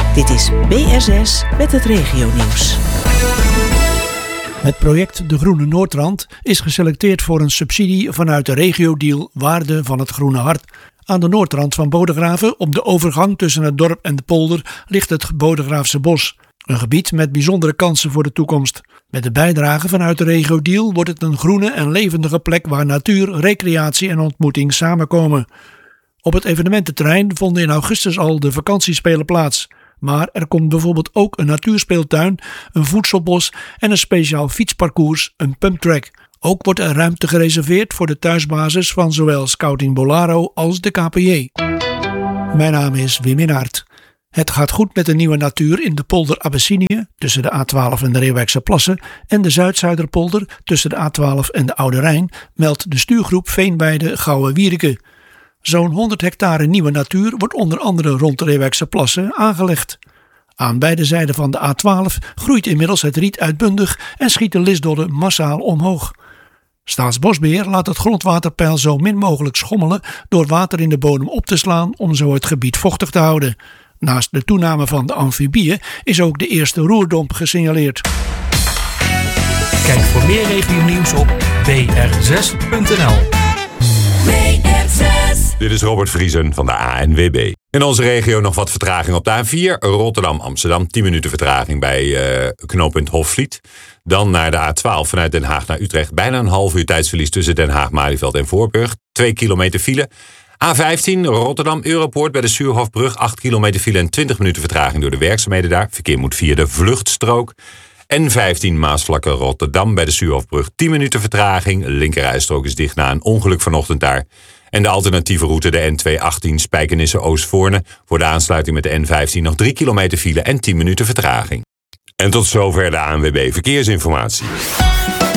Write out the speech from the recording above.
Dit is BSS met het regionieuws. Het project De Groene Noordrand is geselecteerd voor een subsidie vanuit de regiodeal Waarde van het Groene Hart. Aan de noordrand van Bodegraven, op de overgang tussen het dorp en de polder, ligt het Bodegraafse Bos. Een gebied met bijzondere kansen voor de toekomst. Met de bijdrage vanuit de regiodeal wordt het een groene en levendige plek waar natuur, recreatie en ontmoeting samenkomen. Op het evenemententerrein vonden in augustus al de vakantiespelen plaats. Maar er komt bijvoorbeeld ook een natuurspeeltuin, een voedselbos en een speciaal fietsparcours, een pumptrack. Ook wordt er ruimte gereserveerd voor de thuisbasis van zowel Scouting Bolaro als de KPJ. Mijn naam is Wim Inhart. Het gaat goed met de nieuwe natuur in de polder Abyssinië tussen de A12 en de Reeuwijkse Plassen en de Zuid-Zuiderpolder tussen de A12 en de Oude Rijn, meldt de stuurgroep Veenweide Gouwe-Wierike. Zo'n 100 hectare nieuwe natuur wordt onder andere rond de Reeuwijkse Plassen aangelegd. Aan beide zijden van de A12 groeit inmiddels het riet uitbundig en schiet de lisdodden massaal omhoog. Staatsbosbeheer laat het grondwaterpeil zo min mogelijk schommelen door water in de bodem op te slaan om zo het gebied vochtig te houden. Naast de toename van de amfibieën is ook de eerste roerdomp gesignaleerd. Kijk voor meer regionieuws op br6.nl. Dit is Robert Vriesen van de ANWB. In onze regio nog wat vertraging op de A4. Rotterdam-Amsterdam, 10 minuten vertraging bij knooppunt Hofvliet. Dan naar de A12 vanuit Den Haag naar Utrecht. Bijna een half uur tijdsverlies tussen Den Haag, Malieveld en Voorburg. 2 kilometer file. A15 Rotterdam-Europoort bij de Suurhofbrug. 8 kilometer file en 20 minuten vertraging door de werkzaamheden daar. Verkeer moet via de vluchtstrook. N15 Maasvlakke Rotterdam bij de Suurhofbrug. 10 minuten vertraging. Linkerrijstrook is dicht na een ongeluk vanochtend daar. En de alternatieve route de N218 Spijkenisse-Oostvoorne. Voor de aansluiting met de N15 nog 3 kilometer file en 10 minuten vertraging. En tot zover de ANWB Verkeersinformatie.